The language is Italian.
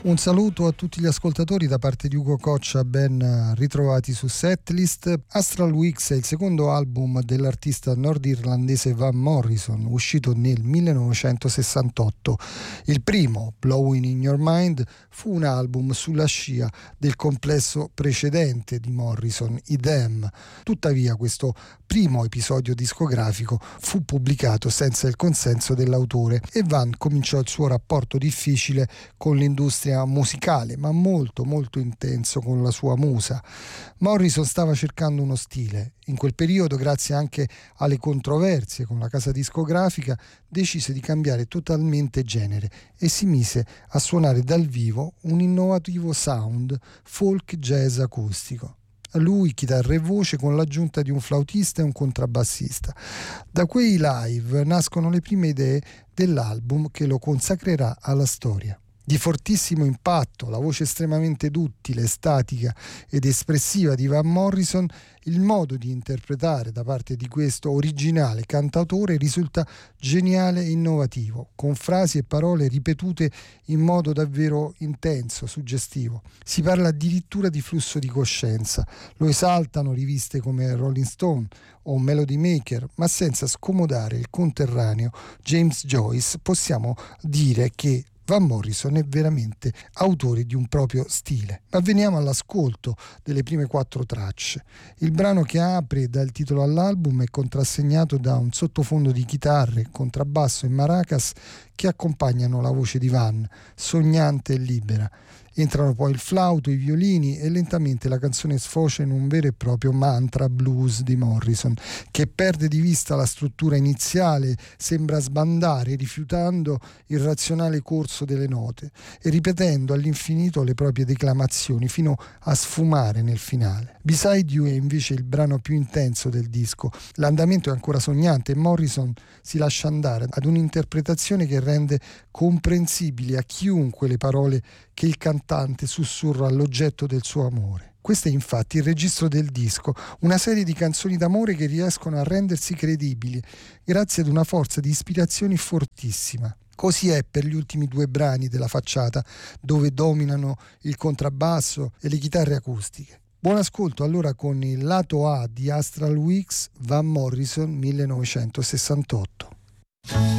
Un saluto a tutti gli ascoltatori da parte di Ugo Coccia, ben ritrovati su Setlist. Astral Weeks è il secondo album dell'artista nordirlandese Van Morrison, uscito nel 1968. Il primo, Blowing in Your Mind, fu un album sulla scia del complesso precedente di Morrison, i Them. Tuttavia questo primo episodio discografico fu pubblicato senza il consenso dell'autore e Van cominciò il suo rapporto difficile con l'industria musicale, ma molto intenso con la sua musa. Morrison stava cercando uno stile. In quel periodo, grazie anche alle controversie con la casa discografica, decise di cambiare totalmente genere e si mise a suonare dal vivo un innovativo sound folk jazz acustico. Lui chitarra e voce con l'aggiunta di un flautista e un contrabbassista. Da quei live nascono le prime idee dell'album che lo consacrerà alla storia. Di fortissimo impatto, la voce estremamente duttile, statica ed espressiva di Van Morrison, il modo di interpretare da parte di questo originale cantautore risulta geniale e innovativo, con frasi e parole ripetute in modo davvero intenso, suggestivo. Si parla addirittura di flusso di coscienza, lo esaltano riviste come Rolling Stone o Melody Maker, ma senza scomodare il conterraneo James Joyce possiamo dire che Van Morrison è veramente autore di un proprio stile. Ma veniamo all'ascolto delle prime 4 tracce. Il brano che apre dà il titolo all'album è contrassegnato da un sottofondo di chitarre, contrabbasso e maracas che accompagnano la voce di Van, sognante e libera. Entrano poi il flauto, i violini e lentamente la canzone sfocia in un vero e proprio mantra blues di Morrison, che perde di vista la struttura iniziale, sembra sbandare rifiutando il razionale corso delle note e ripetendo all'infinito le proprie declamazioni fino a sfumare nel finale. Beside You è invece il brano più intenso del disco. L'andamento è ancora sognante e Morrison si lascia andare ad un'interpretazione che rende comprensibili a chiunque le parole che il cantante sussurra all'oggetto del suo amore. Questo è infatti il registro del disco, una serie di canzoni d'amore che riescono a rendersi credibili grazie ad una forza di ispirazioni fortissima. Così è per gli ultimi 2 brani della facciata, dove dominano il contrabbasso e le chitarre acustiche. Buon ascolto allora con il lato A di Astral Weeks, Van Morrison 1968.